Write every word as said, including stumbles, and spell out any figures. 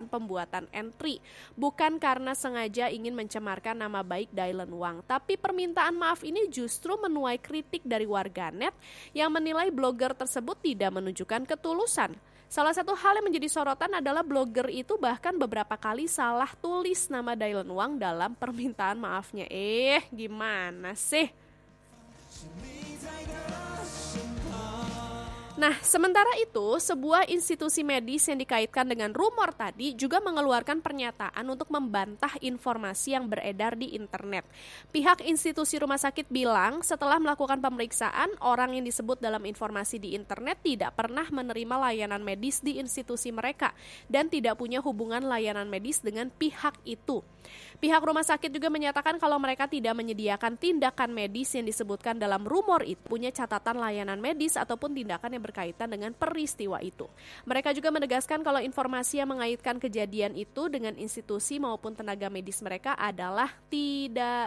dalam pembuatan entry. Bukan karena sengaja ingin mencemarkan nama baik Dylan Wang, tapi permintaan maaf ini justru menuai kritik dari warganet yang menilai blogger tersebut tidak menunjukkan ketulusan. Salah satu hal yang menjadi sorotan adalah blogger itu bahkan beberapa kali salah tulis nama Dylan Wang dalam permintaan maafnya. Eh, gimana sih? Nah, sementara itu, sebuah institusi medis yang dikaitkan dengan rumor tadi juga mengeluarkan pernyataan untuk membantah informasi yang beredar di internet. Pihak institusi rumah sakit bilang setelah melakukan pemeriksaan, orang yang disebut dalam informasi di internet tidak pernah menerima layanan medis di institusi mereka dan tidak punya hubungan layanan medis dengan pihak itu. Pihak rumah sakit juga menyatakan kalau mereka tidak menyediakan tindakan medis yang disebutkan dalam rumor itu, punya catatan layanan medis ataupun tindakan yang berkaitan dengan peristiwa itu. Mereka juga menegaskan kalau informasi yang mengaitkan kejadian itu dengan institusi maupun tenaga medis mereka adalah tidak